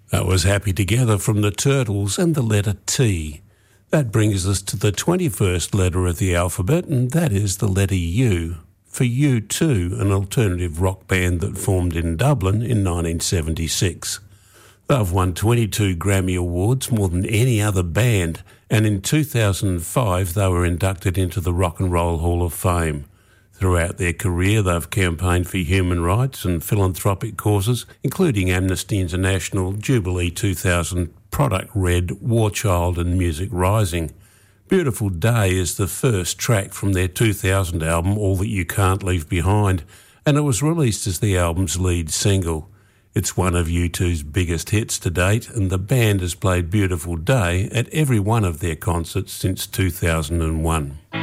That was Happy Together from the Turtles and the letter T. That brings us to the 21st letter of the alphabet, and that is the letter U, for U2, an alternative rock band that formed in Dublin in 1976. They've won 22 Grammy Awards, more than any other band, and in 2005 they were inducted into the Rock and Roll Hall of Fame. Throughout their career, they've campaigned for human rights and philanthropic causes, including Amnesty International, Jubilee 2000, Product Red, War Child and Music Rising. Beautiful Day is the first track from their 2000 album, All That You Can't Leave Behind, and it was released as the album's lead single. It's one of U2's biggest hits to date, and the band has played Beautiful Day at every one of their concerts since 2001.